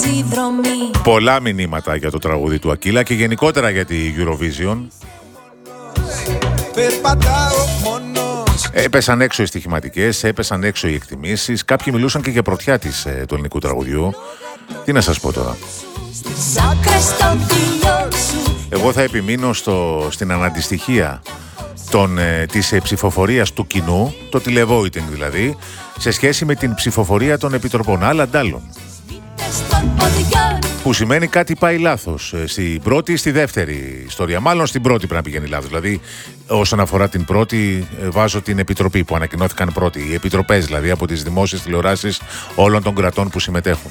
Πολλά μηνύματα για το τραγούδι του Ακύλα και γενικότερα για τη Eurovision. Έπεσαν έξω οι στοιχηματικές, έπεσαν έξω οι εκτιμήσεις. Κάποιοι μιλούσαν και για πρωτιά του ελληνικού τραγουδιού. Τι να σας πω τώρα. Εγώ θα επιμείνω στην αναντιστοιχία της ψηφοφορίας του κοινού, το τηλεβόητινγκ δηλαδή, σε σχέση με την ψηφοφορία των επιτροπών, άλλα αντάλλων. Που σημαίνει κάτι πάει λάθος στην πρώτη ή στη δεύτερη ιστορία. Μάλλον στην πρώτη πρέπει να πηγαίνει λάθος. Δηλαδή, όσον αφορά την πρώτη, βάζω την επιτροπή που ανακοινώθηκαν πρώτοι. Οι επιτροπές δηλαδή από τις δημόσιες τηλεοράσεις όλων των κρατών που συμμετέχουν.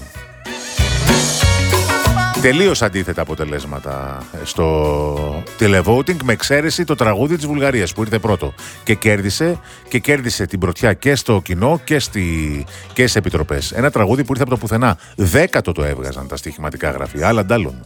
Τελείως αντίθετα αποτελέσματα στο τηλεβόουτινγκ, με εξαίρεση το τραγούδι της Βουλγαρίας που ήρθε πρώτο και κέρδισε την πρωτιά και στο κοινό και στις επιτροπές. Ένα τραγούδι που ήρθε από το πουθενά. 10ο το έβγαζαν τα στοιχηματικά γραφεία, άλλα αντάλλων.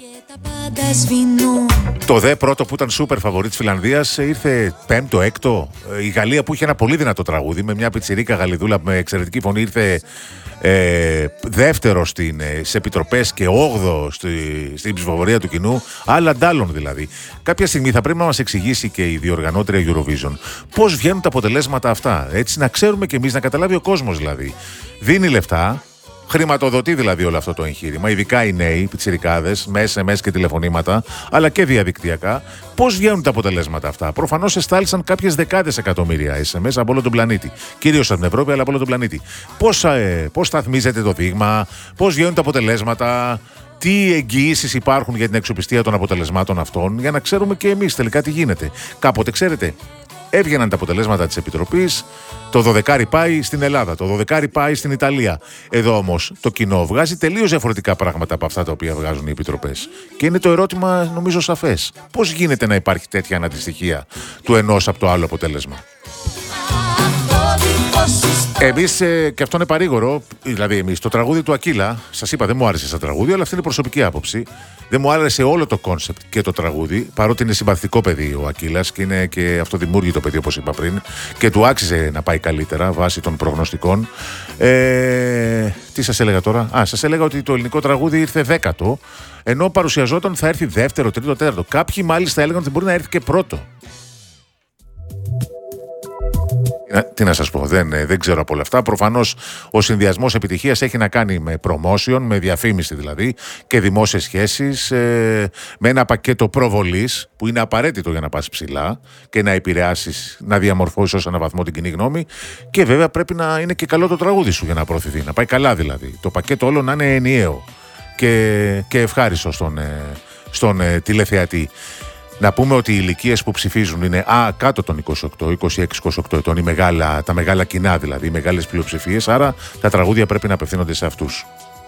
Το δε πρώτο που ήταν σούπερ φαβορί της Φιλανδίας ήρθε 5ο, 6ο. Η Γαλλία που είχε ένα πολύ δυνατό τραγούδι με μια πιτσιρίκα Γαλλιδούλα με εξαιρετική φωνή ήρθε δεύτερο στις επιτροπές και 8ο στην ψηφοφορία του κοινού, άλλα αντάλλων δηλαδή. Κάποια στιγμή θα πρέπει να μας εξηγήσει και η διοργανώτρια Eurovision πώς βγαίνουν τα αποτελέσματα αυτά. Έτσι να ξέρουμε και εμείς, να καταλάβει ο κόσμος δηλαδή. Δίνει λεφτά, χρηματοδοτεί δηλαδή όλο αυτό το εγχείρημα, ειδικά οι νέοι, οι πιτσιρικάδες, με SMS και τηλεφωνήματα, αλλά και διαδικτυακά. Πώς βγαίνουν τα αποτελέσματα αυτά. Προφανώς εστάλησαν κάποιες δεκάδες εκατομμύρια SMS από όλο τον πλανήτη. Κυρίως από την Ευρώπη, αλλά από όλο τον πλανήτη. Πώς σταθμίζεται το δείγμα, πώς βγαίνουν τα αποτελέσματα, τι εγγυήσεις υπάρχουν για την αξιοπιστία των αποτελεσμάτων αυτών, για να ξέρουμε και εμείς τελικά τι γίνεται. Κάποτε, ξέρετε, έβγαιναν τα αποτελέσματα της Επιτροπής, το 12 πάει στην Ελλάδα, το 12 πάει στην Ιταλία. Εδώ όμως το κοινό βγάζει τελείως διαφορετικά πράγματα από αυτά τα οποία βγάζουν οι επιτροπές. Και είναι το ερώτημα, νομίζω, σαφές. Πώς γίνεται να υπάρχει τέτοια αναντιστοιχία του ενός από το άλλο αποτέλεσμα. Εμείς, και αυτό είναι παρήγορο, δηλαδή εμείς, το τραγούδι του Ακύλα, σας είπα δεν μου άρεσε σαν τραγούδι, αλλά αυτή είναι προσωπική άποψη. Δεν μου άρεσε όλο το κόνσεπτ και το τραγούδι, παρότι είναι συμπαθητικό παιδί ο Ακύλας και είναι και αυτοδημιούργητο παιδί, όπως είπα πριν, και του άξιζε να πάει καλύτερα βάσει των προγνωστικών. Τι σας έλεγα τώρα? Σας έλεγα ότι το ελληνικό τραγούδι ήρθε 10ο, ενώ παρουσιαζόταν θα έρθει δεύτερο, τρίτο, τέταρτο. Κάποιοι μάλιστα έλεγαν ότι μπορεί να έρθει και πρώτο. Τι να σας πω, δεν ξέρω από όλα αυτά. Προφανώς ο συνδυασμός επιτυχίας έχει να κάνει με promotion, με διαφήμιση δηλαδή και δημόσιες σχέσεις, με ένα πακέτο προβολής που είναι απαραίτητο για να πας ψηλά και να επηρεάσεις, να διαμορφώσεις ως έναν βαθμό την κοινή γνώμη, και βέβαια πρέπει να είναι και καλό το τραγούδι σου για να προωθηθεί, να πάει καλά δηλαδή. Το πακέτο όλο να είναι ενιαίο και ευχάριστο στον τηλεθεατή. Να πούμε ότι οι ηλικίες που ψηφίζουν είναι κάτω των 28, 26-28 ετών, τα μεγάλα κοινά δηλαδή, οι μεγάλες πλειοψηφίες, άρα τα τραγούδια πρέπει να απευθύνονται σε αυτούς.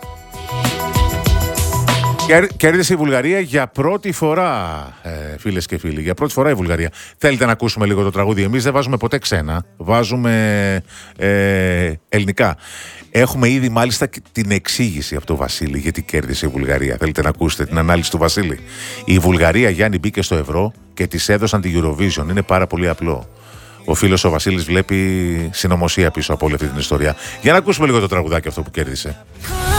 Κέρδισε η Βουλγαρία για πρώτη φορά, φίλες και φίλοι, για πρώτη φορά η Βουλγαρία. Θέλετε να ακούσουμε λίγο το τραγούδι? Εμείς δεν βάζουμε ποτέ ξένα, βάζουμε ελληνικά. Έχουμε ήδη μάλιστα την εξήγηση από τον Βασίλη γιατί κέρδισε η Βουλγαρία. Θέλετε να ακούσετε την ανάλυση του Βασίλη? Η Βουλγαρία, Γιάννη, μπήκε στο ευρώ και της έδωσαν τη Eurovision. Είναι πάρα πολύ απλό. Ο φίλος ο Βασίλης βλέπει συνωμοσία πίσω από όλη αυτή την ιστορία. Για να ακούσουμε λίγο το τραγουδάκι αυτό που κέρδισε.